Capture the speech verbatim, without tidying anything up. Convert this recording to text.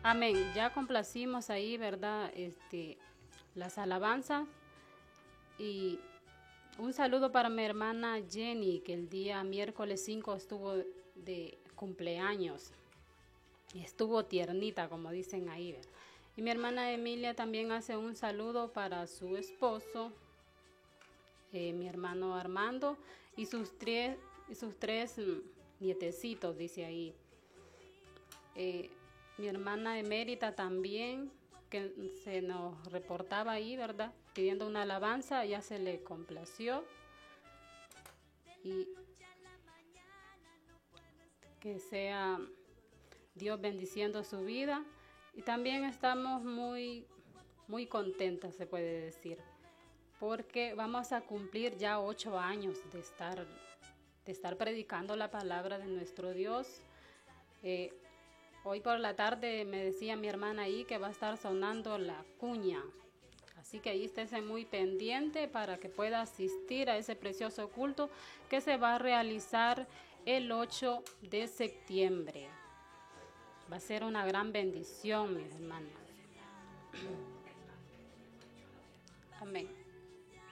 Amén. Ya complacimos ahí, ¿verdad? Este, las alabanzas. Y un saludo para mi hermana Jenny, que el día miércoles cinco estuvo de cumpleaños. Y estuvo tiernita, como dicen ahí, ¿verdad? Y mi hermana Emilia también hace un saludo para su esposo, eh, mi hermano Armando, y sus tres, y sus tres mm, nietecitos, dice ahí. Eh, mi hermana Emérita también, que se nos reportaba ahí, ¿verdad? Pidiendo una alabanza, ya se le complació. Y que sea Dios bendiciendo su vida. Y también estamos muy, muy contentas, se puede decir, porque vamos a cumplir ya ocho años de estar, de estar predicando la palabra de nuestro Dios. Eh, Hoy por la tarde me decía mi hermana ahí que va a estar sonando la cuña. Así que ahí estése muy pendiente para que pueda asistir a ese precioso culto que se va a realizar el ocho de septiembre. Va a ser una gran bendición, mis hermanos. Amén.